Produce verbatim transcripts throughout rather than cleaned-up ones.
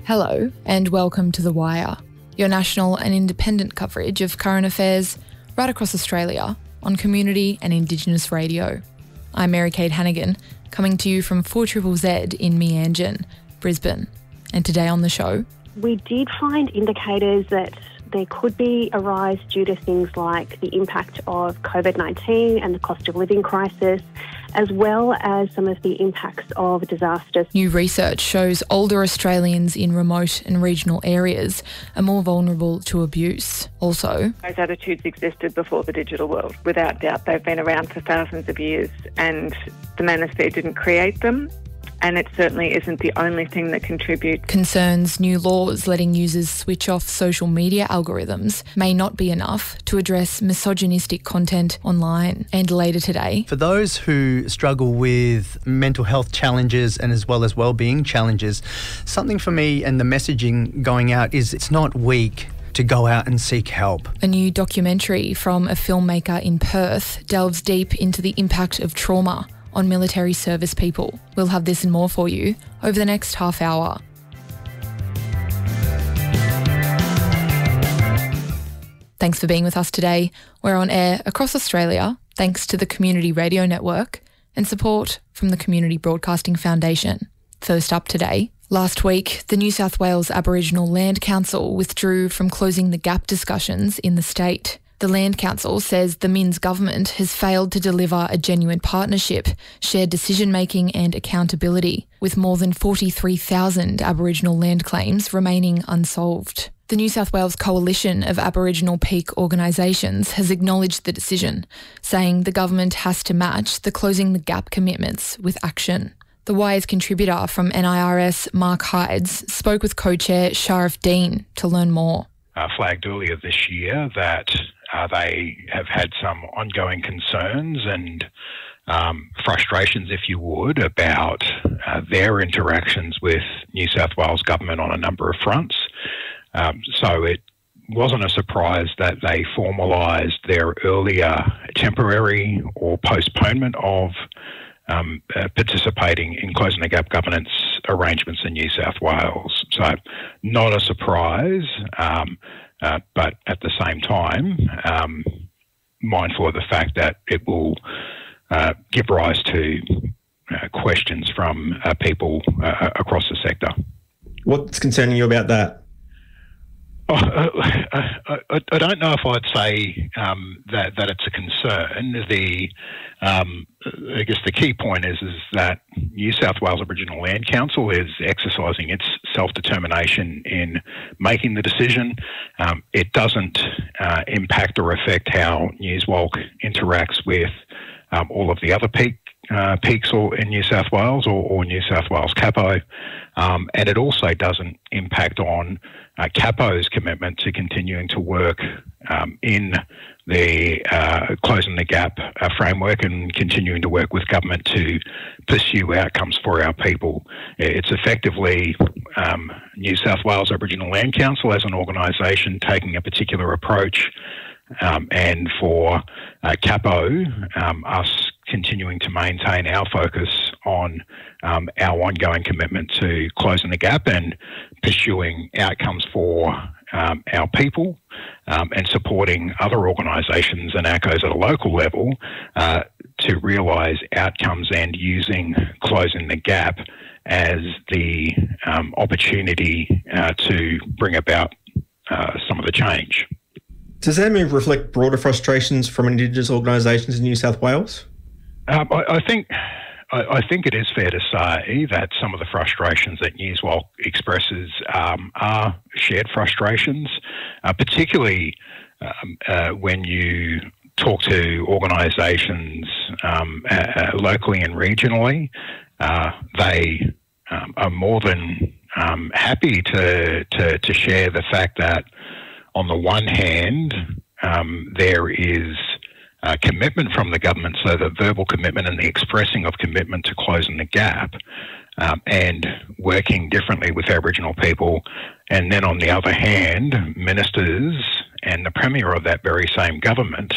Hello and welcome to The Wire, your national and independent coverage of current affairs right across Australia on community and Indigenous radio. I'm Mary-Kate Hannigan, coming to you from four Z Z Z in Meanjin, Brisbane. And today on the show... We did find indicators that there could be a rise due to things like the impact of COVID nineteen and the cost of living crisis, as well as some of the impacts of disasters. New research shows older Australians in remote and regional areas are more vulnerable to abuse. Also, those attitudes existed before the digital world. Without doubt, they've been around for thousands of years, and the manosphere didn't create them. And it certainly isn't the only thing that contributes. Concerns new laws letting users switch off social media algorithms may not be enough to address misogynistic content online. And later today... For those who struggle with mental health challenges and as well as wellbeing challenges, something for me and the messaging going out is it's not weak to go out and seek help. A new documentary from a filmmaker in Perth delves deep into the impact of trauma on military service people. We'll have this and more for you over the next half hour. Thanks for being with us today. We're on air across Australia thanks to the Community Radio Network and support from the Community Broadcasting Foundation. First up today, last week, the New South Wales Aboriginal Land Council withdrew from closing the gap discussions in the state. The Land Council says the Minns government has failed to deliver a genuine partnership, shared decision-making and accountability, with more than forty-three thousand Aboriginal land claims remaining unsolved. The New South Wales Coalition of Aboriginal Peak Organisations has acknowledged the decision, saying the government has to match the Closing the Gap commitments with action. The Wire's contributor from N I R S, Mark Hydes, spoke with co-chair Sharif Dean to learn more. Uh, flagged earlier this year that Uh, they have had some ongoing concerns and um, frustrations, if you would, about uh, their interactions with New South Wales government on a number of fronts. Um, so it wasn't a surprise that they formalised their earlier temporary or postponement of um, uh, participating in Closing the Gap governance arrangements in New South Wales. So not a surprise. Um, Uh, but at the same time, um, mindful of the fact that it will uh, give rise to uh, questions from uh, people uh, across the sector. What's concerning you about that? Oh, uh, I, I don't know if I'd say um, that that it's a concern. The um, I guess the key point is is that New South Wales Aboriginal Land Council is exercising its self-determination in making the decision. Um, it doesn't uh, impact or affect how Newswalk interacts with um, all of the other peak uh, peaks or in New South Wales or, or New South Wales Capo, um, and it also doesn't impact on Uh, Capo's commitment to continuing to work um, in the uh, Closing the Gap uh, framework and continuing to work with government to pursue outcomes for our people. It's effectively um, New South Wales Aboriginal Land Council as an organisation taking a particular approach, um, and for uh, Capo, um, us continuing to maintain our focus on um, our ongoing commitment to Closing the Gap and pursuing outcomes for um, our people, um, and supporting other organisations and A C Os at a local level uh, to realise outcomes and using Closing the Gap as the um, opportunity uh, to bring about uh, some of the change. Does that move reflect broader frustrations from Indigenous organisations in New South Wales? Um, I, I think I, I think it is fair to say that some of the frustrations that Newswalk expresses um, are shared frustrations, uh, particularly um, uh, when you talk to organisations um, uh, locally and regionally. Uh, they um, are more than um, happy to, to to share the fact that, on the one hand, um, there is Uh, commitment from the government, so the verbal commitment and the expressing of commitment to Closing the Gap, um, and working differently with Aboriginal people. And then on the other hand, ministers and the Premier of that very same government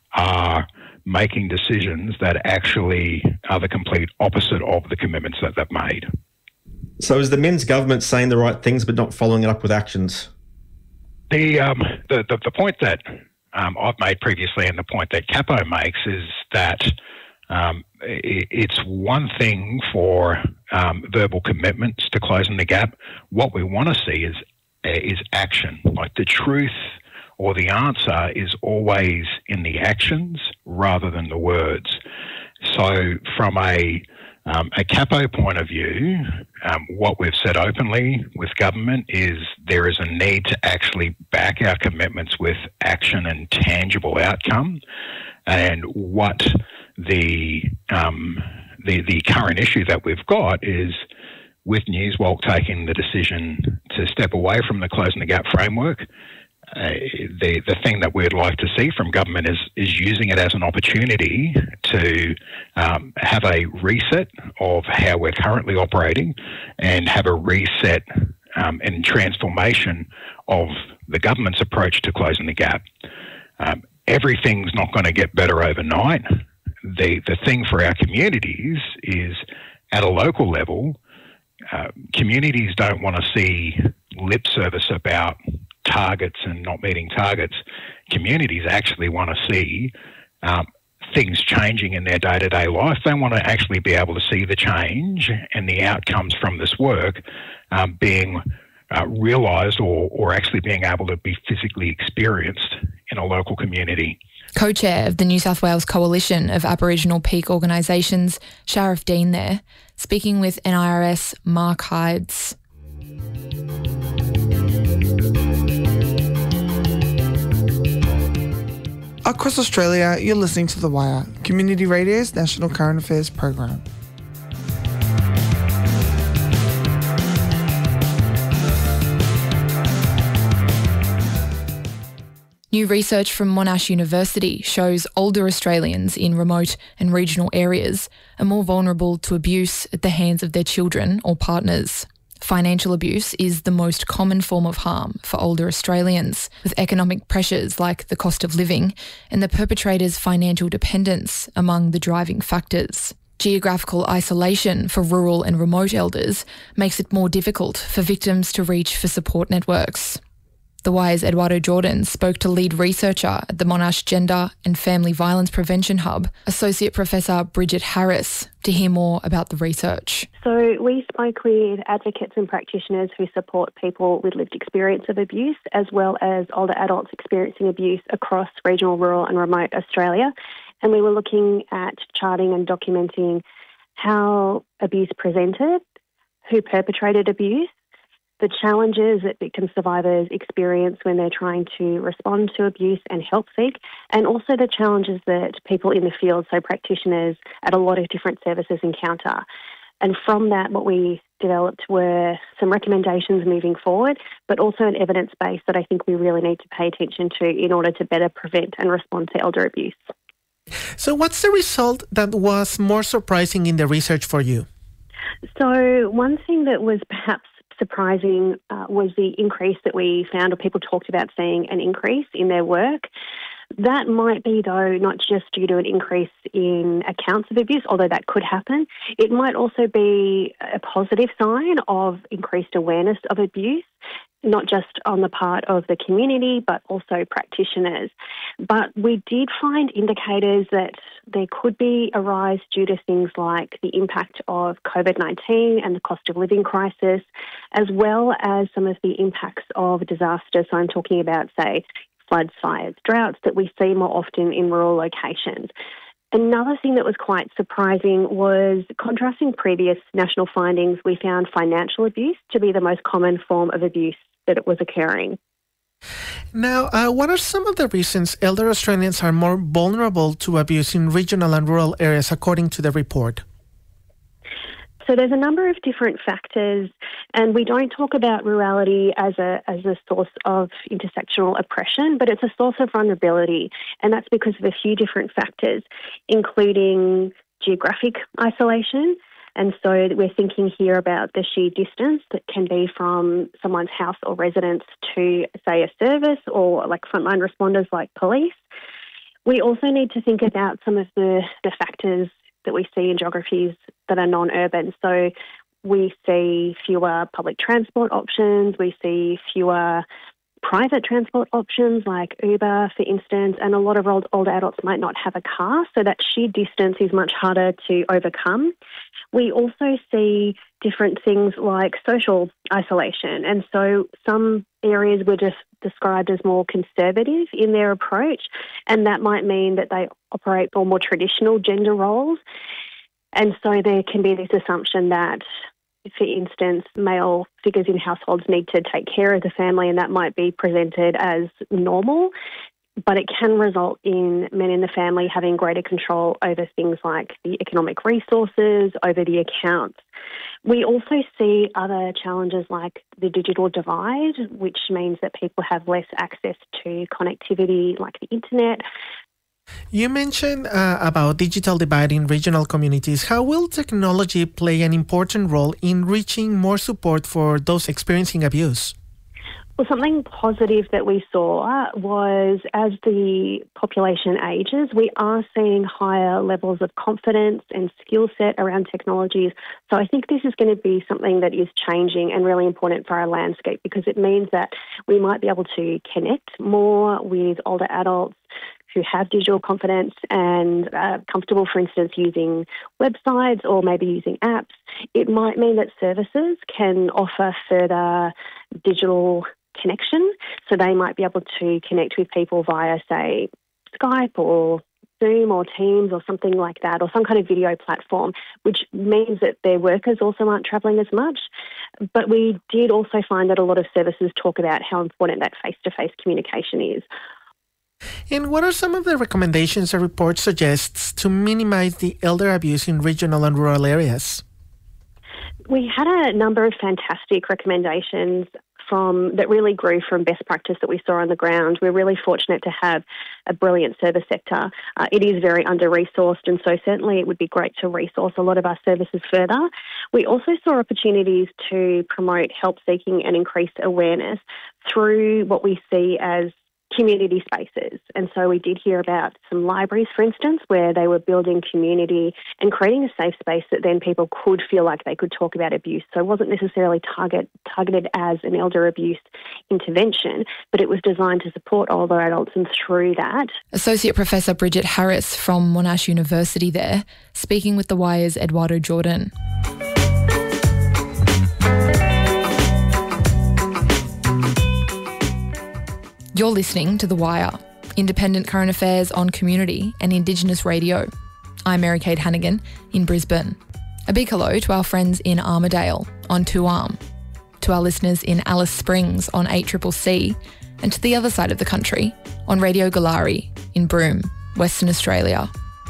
are making decisions that actually are the complete opposite of the commitments that they've made. So is the Men's government saying the right things but not following it up with actions? The um, the, the the point that um, I've made previously, and the point that Capo makes, is that um, it, it's one thing for um, verbal commitments to closing the gap. What we want to see is is action. Like, the truth or the answer is always in the actions rather than the words. So from a Um, a Capo point of view, um, what we've said openly with government is there is a need to actually back our commitments with action and tangible outcome. And what the um, the, the current issue that we've got is, with Newswalk taking the decision to step away from the Closing the Gap framework, Uh, the the thing that we'd like to see from government is is using it as an opportunity to um, have a reset of how we're currently operating, and have a reset um, and transformation of the government's approach to closing the gap. Um, everything's not going to get better overnight. The the thing for our communities is, at a local level, uh, communities don't want to see lip service about targets and not meeting targets. Communities actually want to see um, things changing in their day-to-day life. They want to actually be able to see the change and the outcomes from this work um, being uh, realised, or, or actually being able to be physically experienced in a local community. Co-chair of the New South Wales Coalition of Aboriginal Peak Organisations, Sharif Dean there, speaking with N I R S Mark Hydes. Across Australia, you're listening to The Wire, Community Radio's National Current Affairs program. New research from Monash University shows older Australians in remote and regional areas are more vulnerable to abuse at the hands of their children or partners. Financial abuse is the most common form of harm for older Australians, with economic pressures like the cost of living and the perpetrator's financial dependence among the driving factors. Geographical isolation for rural and remote elders makes it more difficult for victims to reach for support networks. The Wire's Eduardo Jordan spoke to lead researcher at the Monash Gender and Family Violence Prevention Hub, Associate Professor Bridget Harris, to hear more about the research. So we spoke with advocates and practitioners who support people with lived experience of abuse, as well as older adults experiencing abuse across regional, rural and remote Australia. And we were looking at charting and documenting how abuse presented, who perpetrated abuse, the challenges that victim survivors experience when they're trying to respond to abuse and help seek, and also the challenges that people in the field, so practitioners at a lot of different services, encounter. And from that, what we developed were some recommendations moving forward, but also an evidence base that I think we really need to pay attention to in order to better prevent and respond to elder abuse. So what's the result that was more surprising in the research for you? So one thing that was perhaps surprising uh, was the increase that we found, or people talked about seeing an increase in their work. That might be, though, not just due to an increase in accounts of abuse, although that could happen. It might also be a positive sign of increased awareness of abuse, not just on the part of the community, but also practitioners. But we did find indicators that there could be a rise due to things like the impact of COVID nineteen and the cost of living crisis, as well as some of the impacts of disaster. So I'm talking about, say, floods, fires, droughts that we see more often in rural locations. Another thing that was quite surprising was, contrasting previous national findings, we found financial abuse to be the most common form of abuse that it was occurring. Now, uh, what are some of the reasons elder Australians are more vulnerable to abuse in regional and rural areas, according to the report? So there's a number of different factors, and we don't talk about rurality as a as a source of intersectional oppression, but it's a source of vulnerability, and that's because of a few different factors, including geographic isolation. And so we're thinking here about the sheer distance that can be from someone's house or residence to, say, a service, or like frontline responders like police. We also need to think about some of the, the factors that we see in geographies that are non-urban. So We see fewer public transport options. We see fewer private transport options like Uber, for instance, and a lot of old, older adults might not have a car, so that sheer distance is much harder to overcome. We also see different things like social isolation, and so some areas were just described as more conservative in their approach, and that might mean that they operate for more traditional gender roles. And so there can be this assumption that, for instance, male figures in households need to take care of the family, and that might be presented as normal, but it can result in men in the family having greater control over things like the economic resources, over the accounts. We also see other challenges like the digital divide, which means that people have less access to connectivity like the internet. You mentioned uh, about digital divide in regional communities. How will technology play an important role in reaching more support for those experiencing abuse? Well, something positive that we saw was as the population ages, we are seeing higher levels of confidence and skill set around technologies. So I think this is going to be something that is changing and really important for our landscape, because it means that we might be able to connect more with older adults who have digital confidence and are comfortable, for instance, using websites or maybe using apps. It might mean that services can offer further digital connection. So they might be able to connect with people via, say, Skype or Zoom or Teams or something like that, or some kind of video platform, which means that their workers also aren't travelling as much. But we did also find that a lot of services talk about how important that face-to-face communication is. And what are some of the recommendations the report suggests to minimize the elder abuse in regional and rural areas? We had a number of fantastic recommendations from that really grew from best practice that we saw on the ground. We're really fortunate to have a brilliant service sector. Uh, it is very under-resourced, and so certainly it would be great to resource a lot of our services further. We also saw opportunities to promote help seeking and increase awareness through what we see as community spaces. And so we did hear about some libraries, for instance, where they were building community and creating a safe space that then people could feel like they could talk about abuse. So it wasn't necessarily target, targeted as an elder abuse intervention, but it was designed to support older adults, and through that. Associate Professor Bridget Harris from Monash University there, speaking with The Wire's Eduardo Jordan. You're listening to The Wire, independent current affairs on community and Indigenous radio. I'm Mary-Kate Hannigan in Brisbane. A big hello to our friends in Armidale on two arm, to our listeners in Alice Springs on eight C C C, and to the other side of the country on Radio Galari in Broome, Western Australia.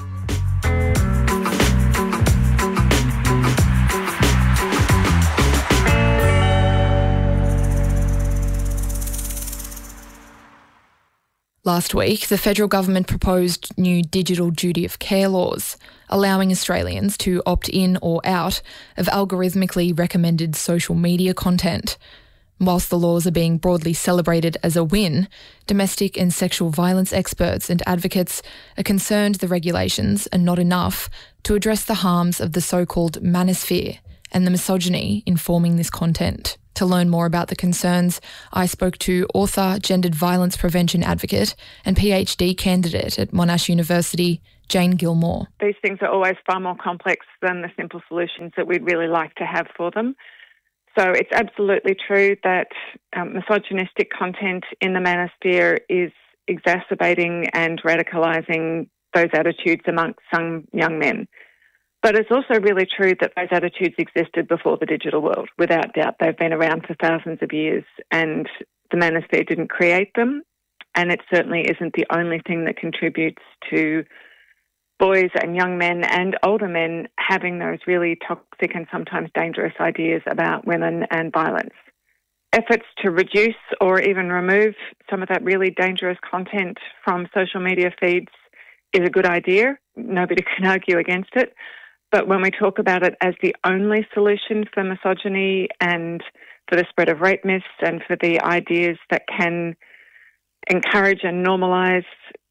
Last week, the federal government proposed new digital duty of care laws, allowing Australians to opt in or out of algorithmically recommended social media content. Whilst the laws are being broadly celebrated as a win, domestic and sexual violence experts and advocates are concerned the regulations are not enough to address the harms of the so-called manosphere and the misogyny informing this content. To learn more about the concerns, I spoke to author, gendered violence prevention advocate and PhD candidate at Monash University, Jane Gilmore. These things are always far more complex than the simple solutions that we'd really like to have for them. So it's absolutely true that um, misogynistic content in the manosphere is exacerbating and radicalising those attitudes amongst some young men. But it's also really true that those attitudes existed before the digital world. Without doubt, they've been around for thousands of years, and the manosphere didn't create them, and it certainly isn't the only thing that contributes to boys and young men and older men having those really toxic and sometimes dangerous ideas about women and violence. Efforts to reduce or even remove some of that really dangerous content from social media feeds is a good idea. Nobody can argue against it. But when we talk about it as the only solution for misogyny and for the spread of rape myths and for the ideas that can encourage and normalise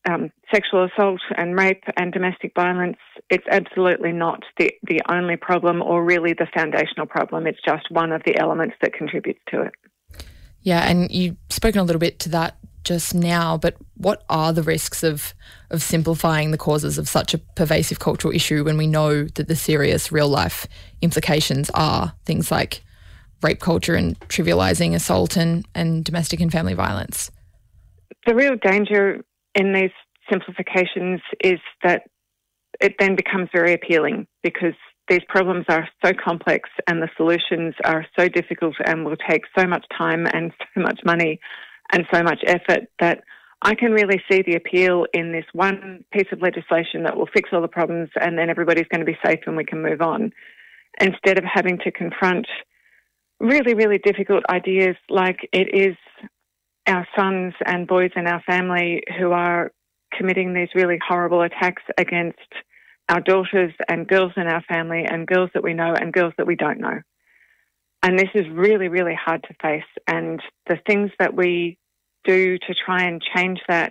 um, sexual assault and rape and domestic violence, it's absolutely not the, the only problem or really the foundational problem. It's just one of the elements that contributes to it. Yeah, and you've spoken a little bit to that just now, but what are the risks of of simplifying the causes of such a pervasive cultural issue when we know that the serious real-life implications are things like rape culture and trivialising assault and, and domestic and family violence? The real danger in these simplifications is that it then becomes very appealing because these problems are so complex and the solutions are so difficult and will take so much time and so much money and so much effort that I can really see the appeal in this one piece of legislation that will fix all the problems and then everybody's going to be safe and we can move on, instead of having to confront really, really difficult ideas like it is our sons and boys in our family who are committing these really horrible attacks against our daughters and girls in our family and girls that we know and girls that we don't know. And this is really, really hard to face. And the things that we do to try and change that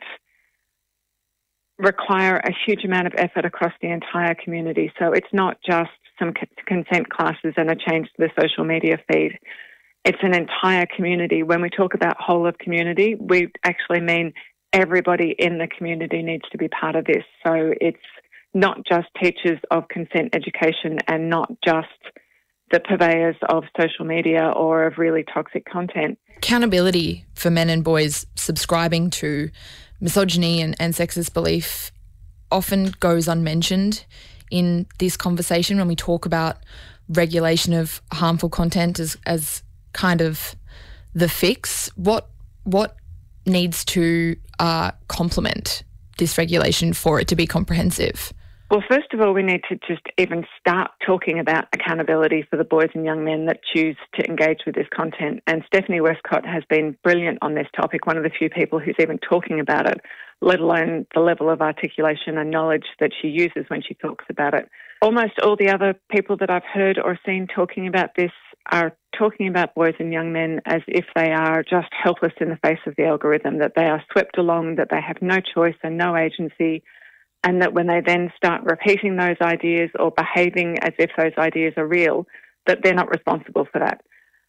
require a huge amount of effort across the entire community. So it's not just some consent classes and a change to the social media feed. It's an entire community. When we talk about whole of community, we actually mean everybody in the community needs to be part of this. So it's not just teachers of consent education and not just the purveyors of social media or of really toxic content. Accountability for men and boys subscribing to misogyny and, and sexist belief often goes unmentioned in this conversation when we talk about regulation of harmful content as, as kind of the fix. What what needs to uh, complement this regulation for it to be comprehensive? Well, first of all, we need to just even start talking about accountability for the boys and young men that choose to engage with this content. And Stephanie Westcott has been brilliant on this topic, one of the few people who's even talking about it, let alone the level of articulation and knowledge that she uses when she talks about it. Almost all the other people that I've heard or seen talking about this are talking about boys and young men as if they are just helpless in the face of the algorithm, that they are swept along, that they have no choice and no agency, and that when they then start repeating those ideas or behaving as if those ideas are real, that they're not responsible for that.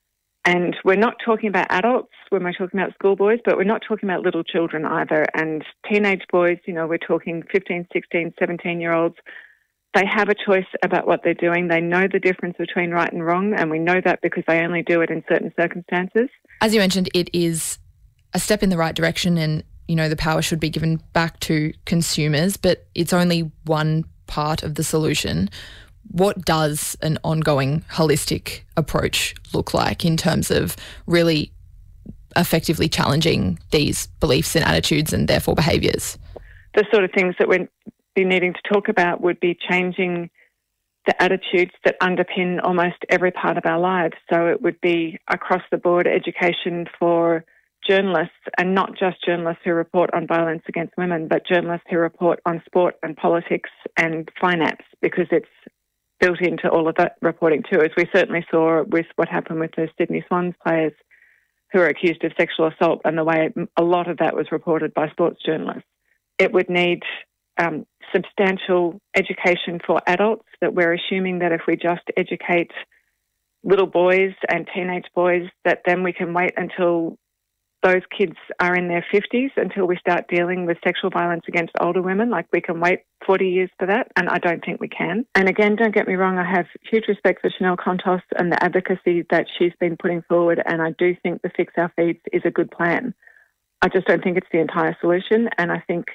And we're not talking about adults when we're talking about schoolboys, but we're not talking about little children either. And teenage boys, you know, we're talking fifteen, sixteen, seventeen-year-olds. They have a choice about what they're doing. They know the difference between right and wrong, and we know that because they only do it in certain circumstances. As you mentioned, it is a step in the right direction and, you know, the power should be given back to consumers, but it's only one part of the solution. What does an ongoing holistic approach look like in terms of really effectively challenging these beliefs and attitudes and therefore behaviours? The sort of things that we'd be needing to talk about would be changing the attitudes that underpin almost every part of our lives. So it would be across the board education for journalists, and not just journalists who report on violence against women, but journalists who report on sport and politics and finance, because it's built into all of that reporting too, as we certainly saw with what happened with the Sydney Swans players who are accused of sexual assault and the way a lot of that was reported by sports journalists. It would need um, substantial education for adults, that we're assuming that if we just educate little boys and teenage boys, that then we can wait until those kids are in their fifties until we start dealing with sexual violence against older women. Like, we can wait forty years for that, and I don't think we can. And again, don't get me wrong, I have huge respect for Chanel Contos and the advocacy that she's been putting forward, and I do think the Fix Our Feeds is a good plan. I just don't think it's the entire solution, and I think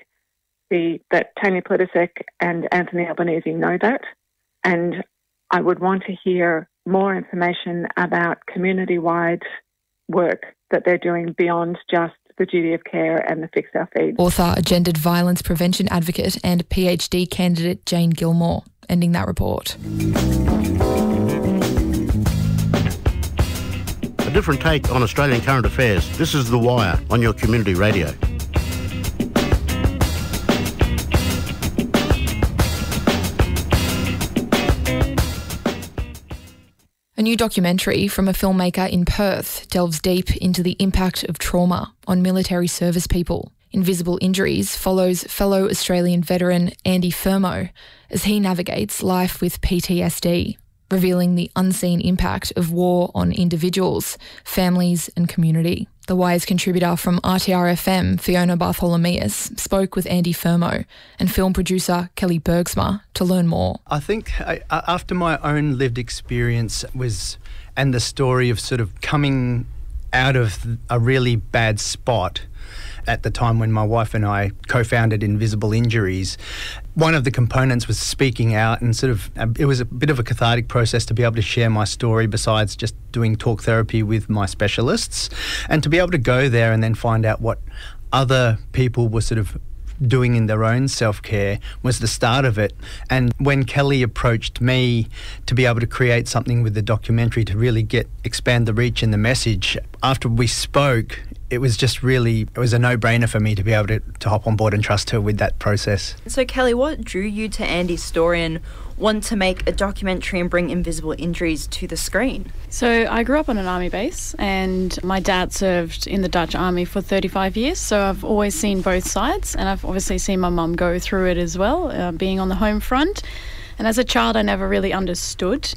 the that Tony Plibersek and Anthony Albanese know that, and I would want to hear more information about community-wide work that they're doing beyond just the duty of care and the Fix Our Feeds. Author, a gendered violence prevention advocate and PhD candidate Jane Gilmore, ending that report. A different take on Australian current affairs. This is The Wire on your community radio. A new documentary from a filmmaker in Perth delves deep into the impact of trauma on military service people. Invisible Injuries follows fellow Australian veteran Andy Fermo as he navigates life with P T S D, revealing the unseen impact of war on individuals, families and community. The Wire's contributor from R T R F M, Fiona Bartholomeus, spoke with Andy Fermo and film producer Kelly Bergsma to learn more. I think I, after my own lived experience was, and the story of sort of coming out of a really bad spot at the time when my wife and I co-founded Invisible Injuries, one of the components was speaking out, and sort of it was a bit of a cathartic process to be able to share my story besides just doing talk therapy with my specialists, and to be able to go there and then find out what other people were sort of doing in their own self-care was the start of it. And when Kelly approached me to be able to create something with the documentary to really get expand the reach and the message, after we spoke, it was just really, it was a no-brainer for me to be able to, to hop on board and trust her with that process. So Kelly, what drew you to Andy's story and want to make a documentary and bring Invisible Injuries to the screen? So I grew up on an army base, and my dad served in the Dutch army for thirty-five years, so I've always seen both sides, and I've obviously seen my mum go through it as well, uh, being on the home front. And as a child, I never really understood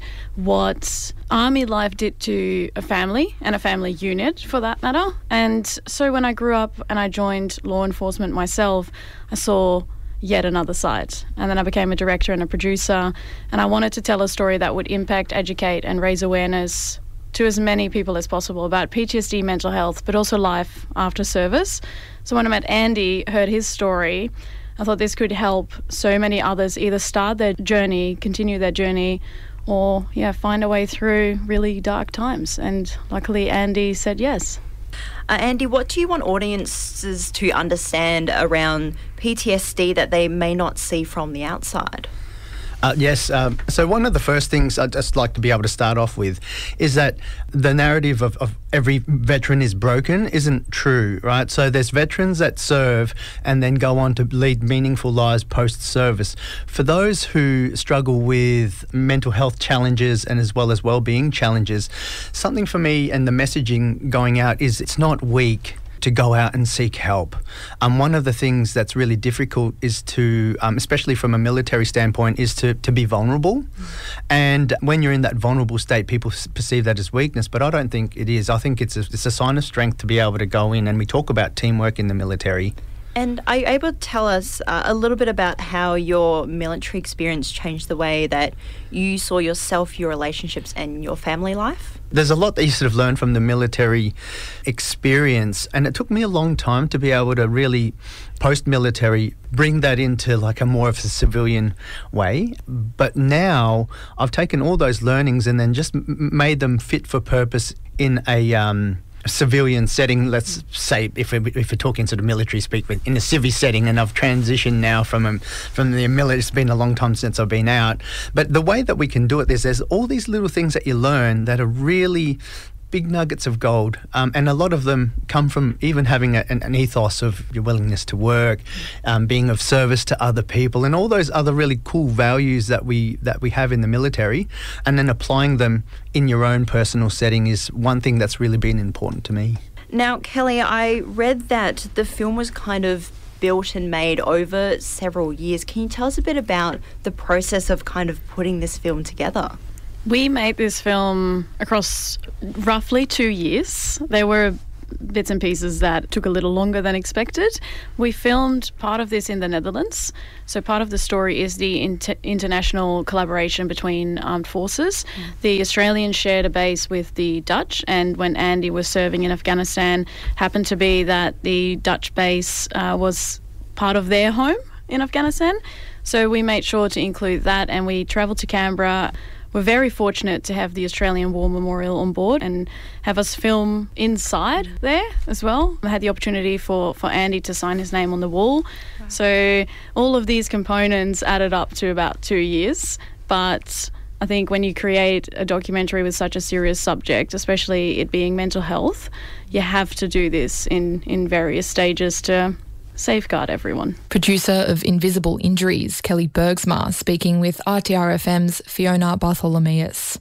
what army life did to a family and a family unit, for that matter. And so when I grew up and I joined law enforcement myself, I saw yet another side. And then I became a director and a producer, and I wanted to tell a story that would impact, educate and raise awareness to as many people as possible about P T S D, mental health, but also life after service. So when I met Andy, heard his story, I thought this could help so many others either start their journey, continue their journey, or yeah, find a way through really dark times. And luckily Andy said yes. Uh, Andy, what do you want audiences to understand around P T S D that they may not see from the outside? Uh, yes, um, so one of the first things I'd just like to be able to start off with is that the narrative of, of every veteran is broken isn't true, right? So there's veterans that serve and then go on to lead meaningful lives post-service. For those who struggle with mental health challenges and as well as well-being challenges, something for me and the messaging going out is it's not weak to go out and seek help. Um, one of the things that's really difficult is to, um, especially from a military standpoint, is to, to be vulnerable. Mm. And when you're in that vulnerable state, people perceive that as weakness, but I don't think it is. I think it's a, it's a sign of strength to be able to go in, and we talk about teamwork in the military. And are you able to tell us uh, a little bit about how your military experience changed the way that you saw yourself, your relationships and your family life? There's a lot that you sort of learn from the military experience, and it took me a long time to be able to really, post-military, bring that into like a more of a civilian way. But now I've taken all those learnings and then just m- made them fit for purpose in a um, civilian setting. Let's say if we're, if we're talking sort of military speak, but in a civvy setting, and I've transitioned now from um, from the military. It's been a long time since I've been out, but the way that we can do it, there's there's all these little things that you learn that are really big nuggets of gold, um, and a lot of them come from even having a, an, an ethos of your willingness to work, um, being of service to other people, and all those other really cool values that we that we have in the military, and then applying them in your own personal setting is one thing that's really been important to me. Now, Kelly, I read that the film was kind of built and made over several years. Can you tell us a bit about the process of kind of putting this film together? We made this film across roughly two years. There were bits and pieces that took a little longer than expected. We filmed part of this in the Netherlands. So part of the story is the inter- international collaboration between armed forces. Mm. The Australians shared a base with the Dutch, and when Andy was serving in Afghanistan, happened to be that the Dutch base uh, was part of their home in Afghanistan. So we made sure to include that, and we travelled to Canberra. We're very fortunate to have the Australian War Memorial on board and have us film inside there as well. I had the opportunity for, for Andy to sign his name on the wall. Wow. So all of these components added up to about two years. But I think when you create a documentary with such a serious subject, especially it being mental health, you have to do this in, in various stages to safeguard everyone. Producer of Invisible Injuries, Kelly Bergsma, speaking with R T R F M's Fiona Bartholomeus.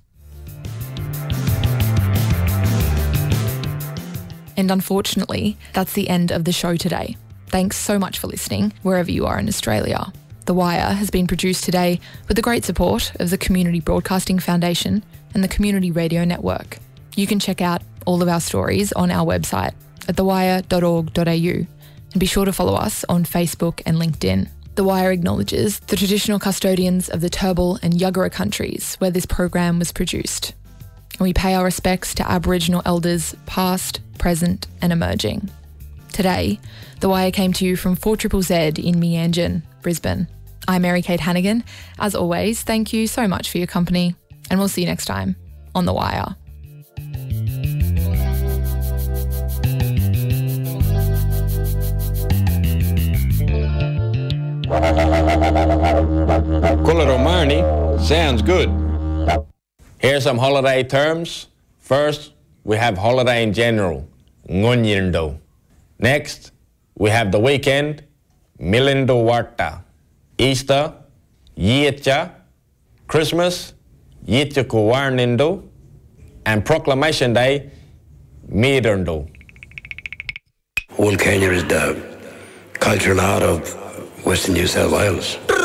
And unfortunately, that's the end of the show today. Thanks so much for listening, wherever you are in Australia. The Wire has been produced today with the great support of the Community Broadcasting Foundation and the Community Radio Network. You can check out all of our stories on our website at the wire dot org dot a u and be sure to follow us on Facebook and LinkedIn. The Wire acknowledges the traditional custodians of the Turrbal and Yuggera countries where this program was produced. And we pay our respects to Aboriginal elders past, present and emerging. Today, The Wire came to you from four Z Z in Meanjin, Brisbane. I'm Mary Kate Hannigan. As always, thank you so much for your company, and we'll see you next time on The Wire. Kula Romani sounds good. Here's some holiday terms. First, we have holiday in general, Ngonyindo. Next, we have the weekend, Milindo Warta. Easter, Yitcha. Christmas, Yitchaku Warnindo. And Proclamation Day, Miderndo. One Kenya is the culture and art of Western New South Wales.